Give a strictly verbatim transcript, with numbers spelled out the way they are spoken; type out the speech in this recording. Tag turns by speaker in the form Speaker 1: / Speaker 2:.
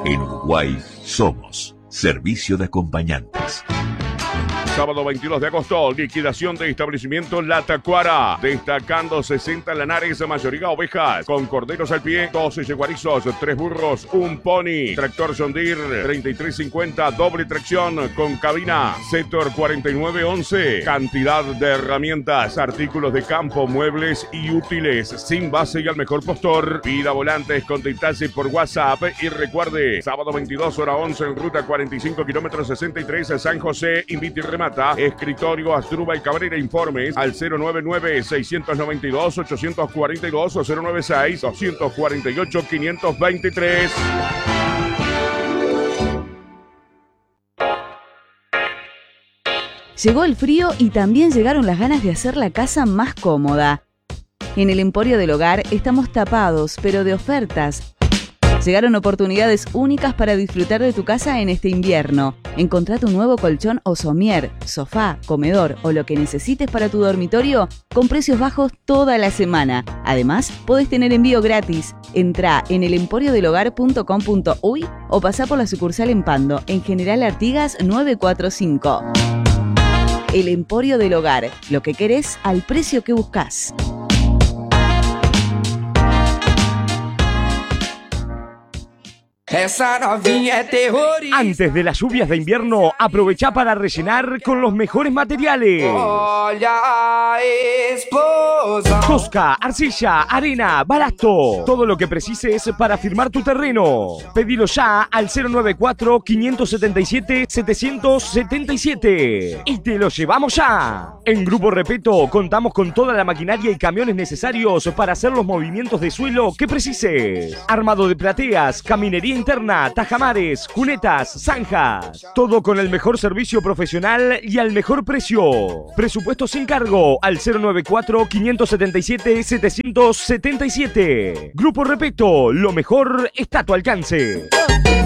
Speaker 1: En Uruguay somos Servicio de Acompañantes.
Speaker 2: Sábado veintidós de agosto, liquidación de establecimiento La Tacuara. Destacando sesenta lanares, mayoría ovejas. Con corderos al pie, doce yeguarizos, tres burros, un pony. Tractor John Deere treinta y tres cincuenta, doble tracción con cabina. Setor cuarenta y nueve once. Cantidad de herramientas, artículos de campo, muebles y útiles. Sin base y al mejor postor. Pida volantes con detalle por WhatsApp. Y recuerde, sábado veintidós, hora once, en ruta cuarenta y cinco kilómetros sesenta y tres, San José. Invite y remata. Escritorio Asdrúbal Cabrera. Informes al cero nueve nueve, seis nueve dos, ocho cuatro dos o cero nueve seis, dos cuatro ocho, cinco dos tres.
Speaker 3: Llegó el frío y también llegaron las ganas de hacer la casa más cómoda. En el Emporio del Hogar estamos tapados, pero de ofertas. Llegaron oportunidades únicas para disfrutar de tu casa en este invierno. Encontrá tu nuevo colchón o somier, sofá, comedor o lo que necesites para tu dormitorio con precios bajos toda la semana. Además, podés tener envío gratis. Entrá en el emporio del hogar punto com punto uy o pasá por la sucursal en Pando, en General Artigas nueve cuatro cinco. El Emporio del Hogar, lo que querés al precio que buscás.
Speaker 4: Esa novinha é terrorista.
Speaker 5: Antes de las lluvias de invierno, aprovecha para rellenar con los mejores materiales.
Speaker 4: Olha a explosão.
Speaker 5: Tosca, arcilla, arena, balasto. Todo lo que precises para firmar tu terreno. Pedilo ya al cero nueve cuatro, cinco siete siete, siete siete siete. Y te lo llevamos ya. En Grupo Repeto contamos con toda la maquinaria y camiones necesarios para hacer los movimientos de suelo que precises. Armado de plateas, caminería interna, tajamares, cunetas, zanjas. Todo con el mejor servicio profesional y al mejor precio. Presupuesto sin cargo al cero nueve cuatro, cinco siete siete, siete siete siete. Grupo Repeto, lo mejor está a tu alcance.